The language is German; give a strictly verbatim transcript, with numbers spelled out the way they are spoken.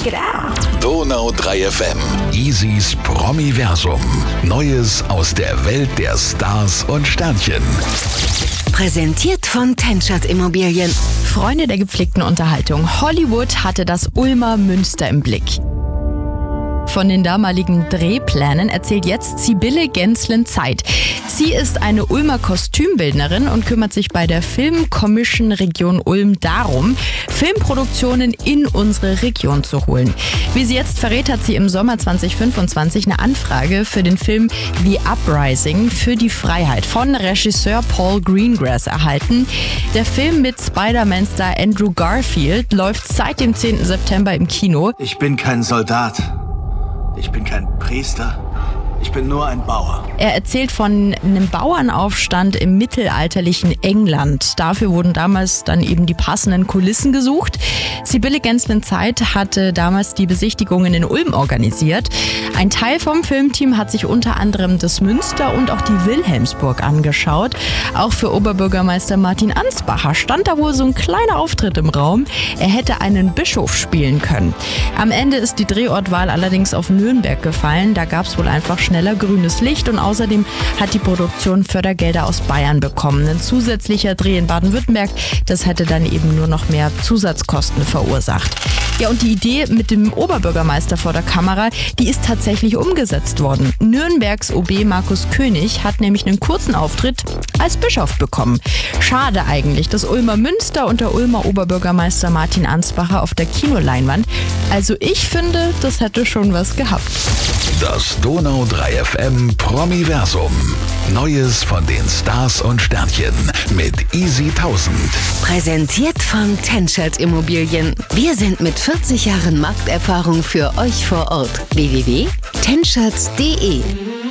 Check it out. Donau drei F M. Isis Promiversum. Neues aus der Welt der Stars und Sternchen. Präsentiert von Tenschert Immobilien. Freunde der gepflegten Unterhaltung. Hollywood hatte das Ulmer Münster im Blick. Von den damaligen Drehplänen erzählt jetzt Sibylle Genslen-Zeit. Sie ist eine Ulmer Kostümbildnerin und kümmert sich bei der Film Commission Region Ulm darum, Filmproduktionen in unsere Region zu holen. Wie sie jetzt verrät, hat sie im Sommer zwanzig fünfundzwanzig eine Anfrage für den Film The Uprising für die Freiheit von Regisseur Paul Greengrass erhalten. Der Film mit Spider-Man-Star Andrew Garfield läuft seit dem zehnten September im Kino. Ich bin kein Soldat. Ich bin kein Priester. Ich bin nur ein Bauer. Er erzählt von einem Bauernaufstand im mittelalterlichen England. Dafür wurden damals dann eben die passenden Kulissen gesucht. Sibylle Genslen-Zeit hatte damals die Besichtigungen in Ulm organisiert. Ein Teil vom Filmteam hat sich unter anderem das Münster und auch die Wilhelmsburg angeschaut. Auch für Oberbürgermeister Martin Ansbacher stand da wohl so ein kleiner Auftritt im Raum. Er hätte einen Bischof spielen können. Am Ende ist die Drehortwahl allerdings auf Nürnberg gefallen. Da gab es wohl einfach schneller grünes Licht und außerdem hat die Produktion Fördergelder aus Bayern bekommen. Ein zusätzlicher Dreh in Baden-Württemberg, das hätte dann eben nur noch mehr Zusatzkosten verursacht. Ja, und die Idee mit dem Oberbürgermeister vor der Kamera, die ist tatsächlich umgesetzt worden. Nürnbergs O B Markus König hat nämlich einen kurzen Auftritt als Bischof bekommen. Schade eigentlich, das Ulmer Münster und der Ulmer Oberbürgermeister Martin Ansbacher auf der Kinoleinwand. Also ich finde, das hätte schon was gehabt. Das Donau drei F M Promiversum. Neues von den Stars und Sternchen mit Easy tausend. Präsentiert von Tenschert Immobilien. Wir sind mit vierzig Jahren Markterfahrung für euch vor Ort. w w w punkt tenschert punkt d e